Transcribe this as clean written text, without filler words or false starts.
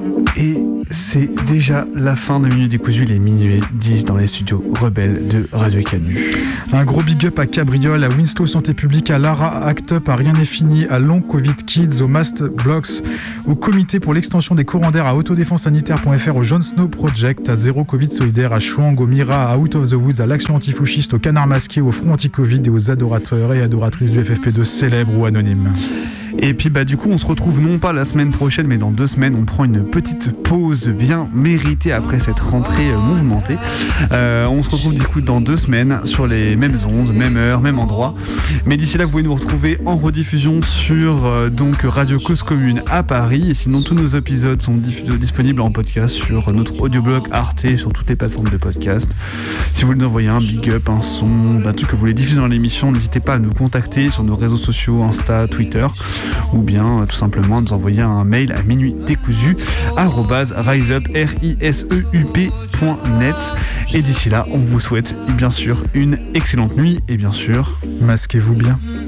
Et c'est déjà la fin de Minuit Décousu, les minuit 10 dans les studios rebelles de Radio Canu. Un gros big up à Cabriole, à Winstow Santé Publique, à Lara Act Up, à Rien n'est fini, à Long Covid Kids, au Mast Blocks, au comité pour l'extension des courants d'air, à autodéfensesanitaire.fr, au Jon Snow Project, à Zéro Covid Solidaire, à Chouang, au Mira, à Out of the Woods, à l'Action Antifouchiste, au Canard Masqué, au Front Anti-Covid et aux adorateurs et adoratrices du FFP2 célèbres ou anonymes. Et puis du coup on se retrouve non pas la semaine prochaine mais dans 2 semaines. On prend une petite pause bien méritée après cette rentrée mouvementée. On se retrouve du coup dans 2 semaines sur les mêmes ondes, même heure, même endroit. Mais d'ici là vous pouvez nous retrouver en rediffusion sur donc Radio Cause Commune à Paris. Et sinon tous nos épisodes sont disponibles en podcast sur notre audioblog Arte et sur toutes les plateformes de podcast. Si vous voulez nous envoyer un big up, un son, un truc que vous voulez diffuser dans l'émission, n'hésitez pas à nous contacter sur nos réseaux sociaux, Insta, Twitter, ou bien tout simplement nous envoyer un mail à minuitdécousu@riseup.net. Et d'ici là, on vous souhaite bien sûr une excellente nuit et bien sûr, masquez-vous bien.